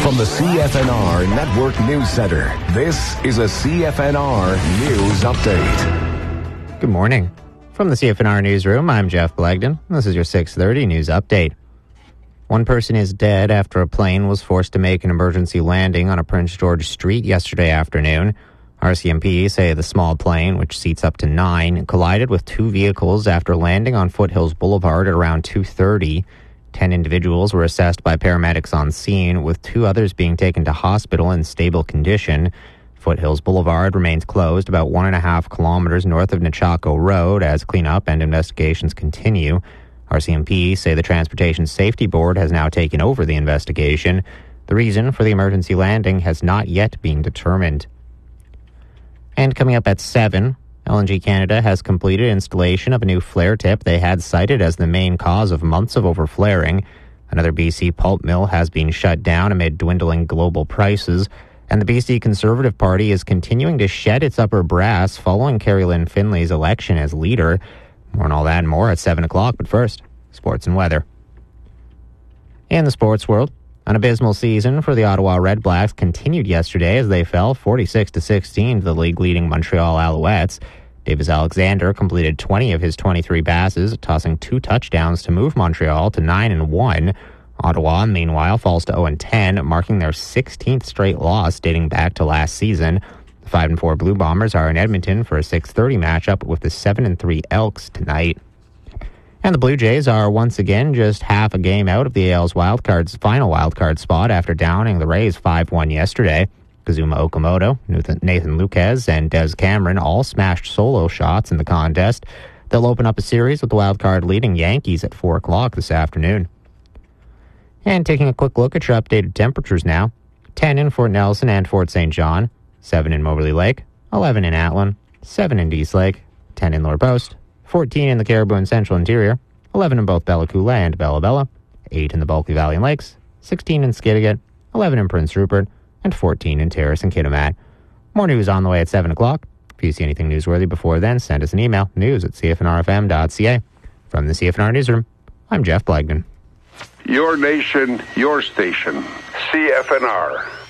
From the CFNR Network News Center, this is a CFNR News Update. Good morning. From the CFNR Newsroom, I'm Jeff Blagden. This is your 6:30 News Update. One person is dead after a plane was forced to make an emergency landing on a Prince George Street yesterday afternoon. RCMP say the small plane, which seats up to 9, collided with two vehicles after landing on Foothills Boulevard at around 2:30. 10 individuals were assessed by paramedics on scene, with 2 others being taken to hospital in stable condition. Foothills Boulevard remains closed about 1.5 kilometers north of Nechako Road as cleanup and investigations continue. RCMP say the Transportation Safety Board has now taken over the investigation. The reason for the emergency landing has not yet been determined. And coming up at 7, LNG Canada has completed installation of a new flare tip they had cited as the main cause of months of overflaring. Another BC pulp mill has been shut down amid dwindling global prices, and the BC Conservative Party is continuing to shed its upper brass following Carrie Lynn Finley's election as leader. More on all that and more at 7 o'clock, but first, sports and weather. In the sports world, an abysmal season for the Ottawa Red Blacks continued yesterday as they fell 46-16 to the league-leading Montreal Alouettes. Davis Alexander completed 20 of his 23 passes, tossing 2 touchdowns to move Montreal to 9-1. Ottawa, meanwhile, falls to 0-10, marking their 16th straight loss dating back to last season. The 5-4 Blue Bombers are in Edmonton for a 6:30 matchup with the 7-3 Elks tonight. And the Blue Jays are once again just half a game out of the AL's final wildcard spot after downing the Rays 5-1 yesterday. Kazuma Okamoto, Nathan Lukes, and Des Cameron all smashed solo shots in the contest. They'll open up a series with the wildcard leading Yankees at 4 o'clock this afternoon. And taking a quick look at your updated temperatures now. 10 in Fort Nelson and Fort St. John, 7 in Moberly Lake, 11 in Atlin, 7 in Dease Lake, 10 in Lower Post, 14 in the Caribou and Central Interior, 11 in both Bella Coola and Bella Bella, 8 in the Bulkley Valley and Lakes, 16 in Skidegate, 11 in Prince Rupert, and 14 in Terrace and Kitimat. More news on the way at 7 o'clock. If you see anything newsworthy before then, send us an email, news@cfnrfm.ca. From the CFNR Newsroom, I'm Jeff Blagden. Your nation, your station. CFNR.